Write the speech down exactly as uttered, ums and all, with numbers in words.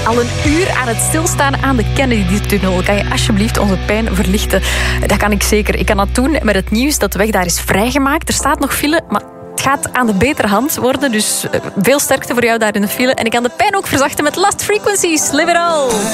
al een uur aan het stilstaan aan de Kennedy-tunnel. Kan je alsjeblieft onze pijn verlichten? Dat kan ik zeker. Ik kan dat doen met het nieuws dat de weg daar is vrijgemaakt. Er staat nog file, maar het gaat aan de betere hand worden. Dus veel sterkte voor jou daar in de file. En ik kan de pijn ook verzachten met Lost Frequencies. Live it all!